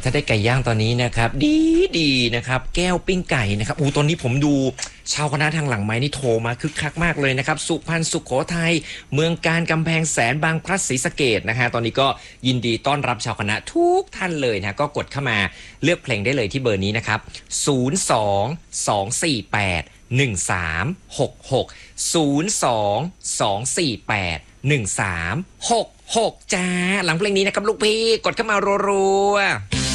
ถ้าได้ไก่ย่างตอนนี้นะครับดีนะครับแก้วปิ้งไก่นะครับตอนนี้ผมดูชาวคณะทางหลังไม้นี่โทรมาคึกคักมากเลยนะครับสุพรรณสุโขทัยเมืองการกำแพงแสนบางพลัดศรีสะเกษนะฮะตอนนี้ก็ยินดีต้อนรับชาวคณะทุกท่านเลยนะก็กดเข้ามาเลือกเพลงได้เลยที่เบอร์นี้นะครับ022481366 022481366จ้าหลังเพลงนี้นะครับลูกพี่กดเข้ามารัวๆ